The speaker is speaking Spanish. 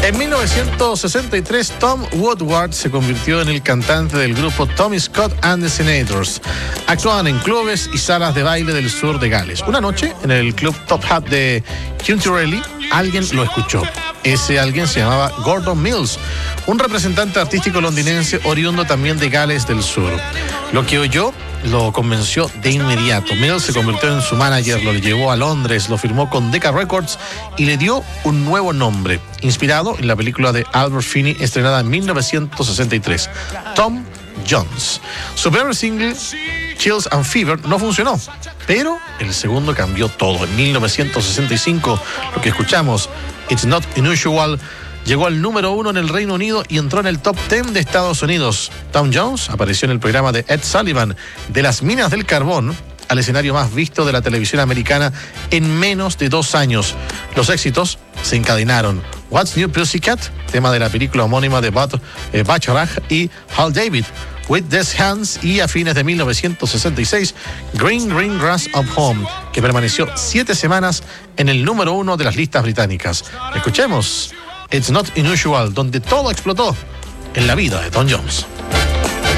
En 1963, Tom Woodward se convirtió en el cantante del grupo Tommy Scott and the Senators. Actuaban en clubes y salas de baile del sur de Gales. Una noche, en el club Top Hat de Cunterelly, alguien lo escuchó. Ese alguien se llamaba Gordon Mills, un representante artístico londinense oriundo también de Gales del Sur. Lo que oyó lo convenció de inmediato. Mills se convirtió en su manager, lo llevó a Londres, lo firmó con Decca Records y le dio un nuevo nombre, inspirado en la película de Albert Finney estrenada en 1963, Tom Jones. Su primer single, Chills and Fever, no funcionó, pero el segundo cambió todo. En 1965, lo que escuchamos, It's Not Unusual, llegó al número 1 en el Reino Unido y entró en el top 10 de Estados Unidos. Tom Jones apareció en el programa de Ed Sullivan de las minas del carbón, al escenario más visto de la televisión americana en menos de 2 años. Los éxitos se encadenaron. What's New Pussycat, tema de la película homónima de Bacharach y Hal David, With These Hands, y a fines de 1966, Green Green Grass of Home, que permaneció 7 semanas en el número 1 de las listas británicas. Escuchemos It's Not Unusual, donde todo explotó en la vida de Tom Jones.